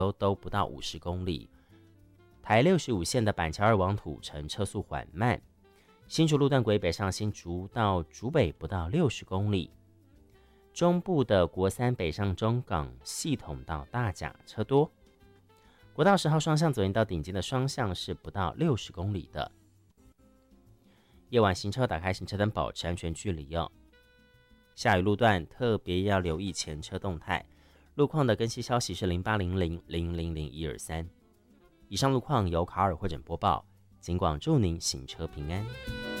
都不到50公里。台65线的板桥二往土城车速缓慢，新竹路段轨北上新竹到竹北不到60公里。中部的国三北上中港系统到大甲车多。国道10号双向左营到顶尖的双向是不到60公里的。夜晚行车打开行车灯，保持安全距离哦。下雨路段特别要留意前车动态。路况的更新消息是0800000123。以上路况由卡尔会诊播报，警广祝您行车平安。